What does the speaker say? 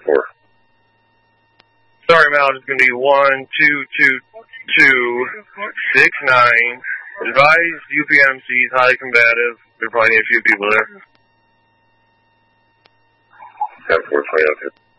4. Sorry, Mount, it's going to be 12269. Advised UPMC's highly combative. There probably need a few people there. 10-4, 20 out there.